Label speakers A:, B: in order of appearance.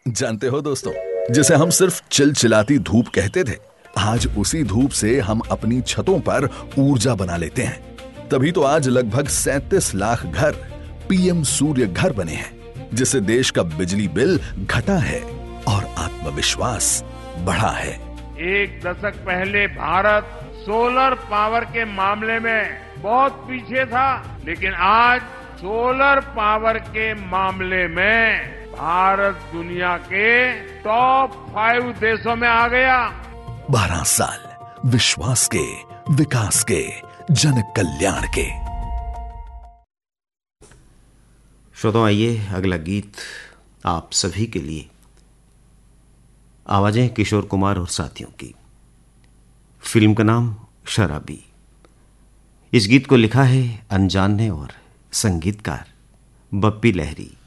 A: जानते हो दोस्तों, जिसे हम सिर्फ चिलचिलाती धूप कहते थे, आज उसी धूप से हम अपनी छतों पर ऊर्जा बना लेते हैं। तभी तो आज लगभग 37 लाख घर पीएम सूर्य घर बने हैं, जिससे देश का बिजली बिल घटा है और आत्मविश्वास बढ़ा है।
B: एक दशक पहले भारत सोलर पावर के मामले में बहुत पीछे था, लेकिन आज सोलर पावर के मामले में भारत दुनिया के टॉप 5 देशों में आ गया।
A: 12 साल विश्वास के, विकास के, जन कल्याण के।
C: श्रोताओ, आइए अगला गीत आप सभी के लिए। आवाजें किशोर कुमार और साथियों की। फिल्म का नाम शराबी। इस गीत को लिखा है अनजान ने और संगीतकार बप्पी लहरी।